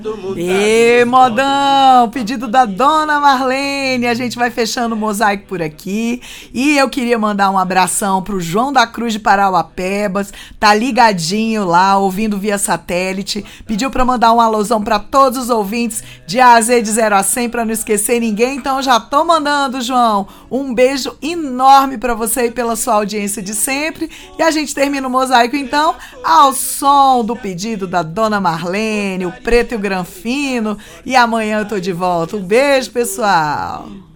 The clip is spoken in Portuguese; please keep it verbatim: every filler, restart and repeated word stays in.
E modão, pedido da dona Marlene, a gente vai fechando o mosaico por aqui. E eu queria mandar um abração pro João da Cruz de Parauapebas, tá ligadinho lá, ouvindo via satélite, pediu pra mandar um alusão pra todos os ouvintes de A a Z, de zero a cem, pra não esquecer ninguém, então já tô mandando, João, um beijo enorme pra você e pela sua audiência de sempre. E a gente termina o mosaico então ao som do pedido da dona Marlene, o preto e o granfino, e amanhã eu tô de volta. Um beijo, pessoal!